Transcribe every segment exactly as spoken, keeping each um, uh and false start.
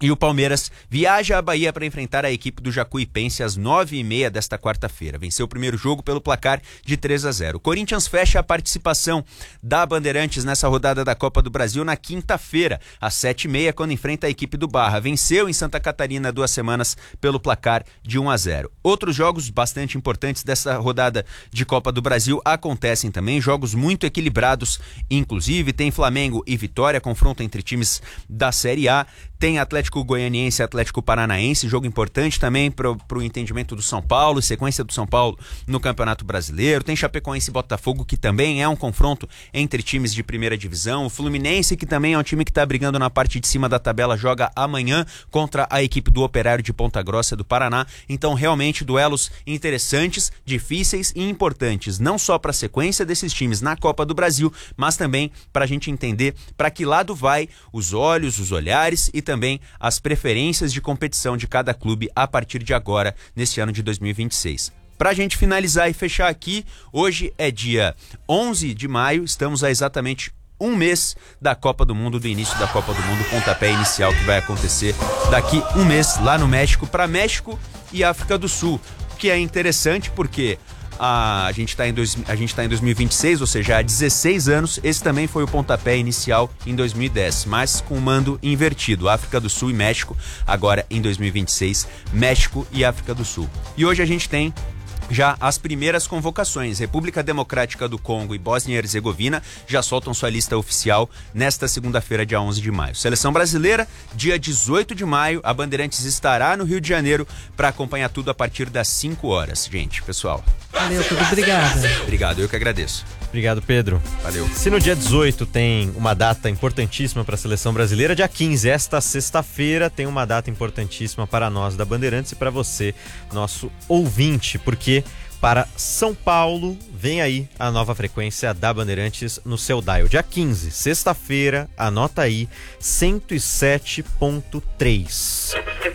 E o Palmeiras viaja à Bahia para enfrentar a equipe do Jacuipense às nove e meia desta quarta-feira. Venceu o primeiro jogo pelo placar de três a zero. O Corinthians fecha a participação da Bandeirantes nessa rodada da Copa do Brasil na quinta-feira, às sete e meia, quando enfrenta a equipe do Barra. Venceu em Santa Catarina há duas semanas pelo placar de um a zero. Outros jogos bastante importantes dessa rodada de Copa do Brasil acontecem também, jogos muito equilibrados, inclusive tem Flamengo e Vitória, confronto entre times da Série A. Tem Atlético Goianiense e Atlético Paranaense, jogo importante também para o entendimento do São Paulo, sequência do São Paulo no Campeonato Brasileiro. Tem Chapecoense e Botafogo, que também é um confronto entre times de primeira divisão. O Fluminense, que também é um time que está brigando na parte de cima da tabela, joga amanhã contra a equipe do Operário de Ponta Grossa do Paraná. Então, realmente, duelos interessantes, difíceis e importantes, não só para a sequência desses times na Copa do Brasil, mas também para a gente entender para que lado vai os olhos, os olhares e também as preferências de competição de cada clube a partir de agora, neste ano de dois mil e vinte e seis. Para a gente finalizar e fechar aqui, hoje é dia onze de maio, estamos a exatamente um mês da Copa do Mundo, do início da Copa do Mundo, pontapé inicial que vai acontecer daqui um mês lá no México, para México e África do Sul, o que é interessante porque A, a gente está em, tá em dois mil e vinte e seis, ou seja, há dezesseis anos. Esse também foi o pontapé inicial em dois mil e dez, mas com o mando invertido, África do Sul e México. Agora em dois mil e vinte e seis, México e África do Sul. E hoje a gente tem já as primeiras convocações. República Democrática do Congo e Bósnia e Herzegovina já soltam sua lista oficial nesta segunda-feira, dia onze de maio. Seleção brasileira, dia dezoito de maio, a Bandeirantes estará no Rio de Janeiro para acompanhar tudo a partir das cinco horas. Gente, pessoal. Valeu, Pedro, obrigado. Obrigado, eu que agradeço. Obrigado, Pedro. Valeu. Se no dia dezoito tem uma data importantíssima para a seleção brasileira, dia quinze, esta sexta-feira, tem uma data importantíssima para nós da Bandeirantes e para você, nosso ouvinte, porque para São Paulo vem aí a nova frequência da Bandeirantes no seu dial. Dia quinze, sexta-feira, anota aí, cento e sete ponto três.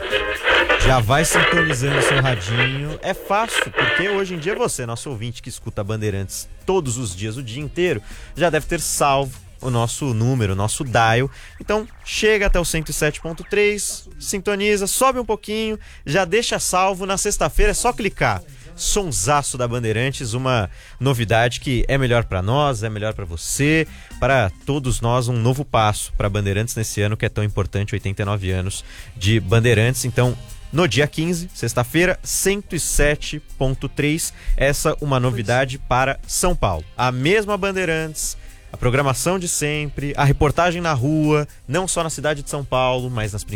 Já vai sintonizando seu radinho. É fácil, porque hoje em dia você, nosso ouvinte que escuta Bandeirantes todos os dias, o dia inteiro, já deve ter salvo o nosso número, o nosso dial. Então, chega até o cento e sete ponto três, sintoniza, sobe um pouquinho, já deixa salvo. Na sexta-feira é só clicar. Sonsaço da Bandeirantes, uma novidade que é melhor para nós, é melhor para você, para todos nós, um novo passo para Bandeirantes nesse ano que é tão importante, oitenta e nove anos de Bandeirantes. Então, no dia quinze, sexta-feira, cento e sete ponto três, essa uma novidade para São Paulo. A mesma Bandeirantes, a programação de sempre, a reportagem na rua, não só na cidade de São Paulo, mas nas principais